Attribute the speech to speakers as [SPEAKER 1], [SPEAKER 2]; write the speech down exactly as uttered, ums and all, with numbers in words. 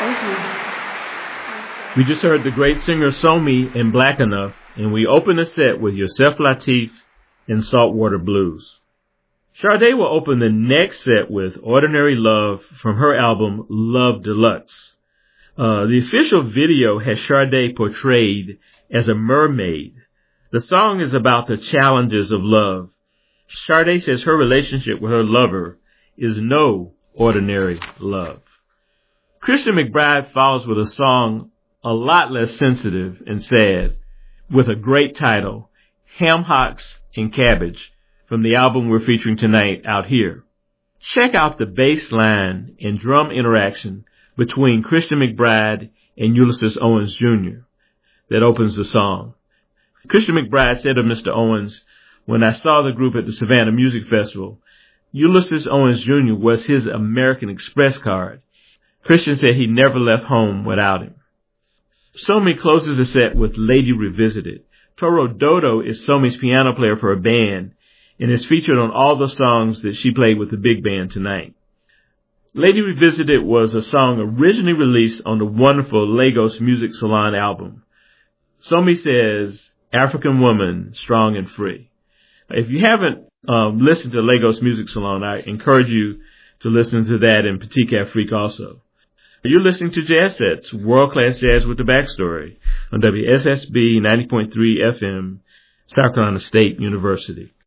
[SPEAKER 1] Thank you.
[SPEAKER 2] We just heard the great singer Somi in Black Enough, and we opened the set with Yusef Lateef and Saltwater Blues. Sade will open the next set with Ordinary Love from her album Love Deluxe. Uh, the official video has Sade portrayed as a mermaid. The song is about the challenges of love. Sade says her relationship with her lover is no ordinary love. Christian McBride follows with a song a lot less sensitive and sad, with a great title, Ham Hocks and Cabbage, from the album we're featuring tonight, Out Here. Check out the bass line and drum interaction between Christian McBride and Ulysses Owens Junior that opens the song. Christian McBride said of Mister Owens, "When I saw the group at the Savannah Music Festival, Ulysses Owens Junior was his American Express card. Christian said he never left home without him." Somi closes the set with Lady Revisited. Toro Dodo is Somi's piano player for her band and is featured on all the songs that she played with the big band tonight. Lady Revisited was a song originally released on the wonderful Lagos Music Salon album. Somi says, African woman, strong and free. If you haven't um, listened to Lagos Music Salon, I encourage you to listen to that and Petit Afrique also. You're listening to Jazz Sets, world-class jazz with the backstory on W S S B ninety point three F M, South Carolina State University.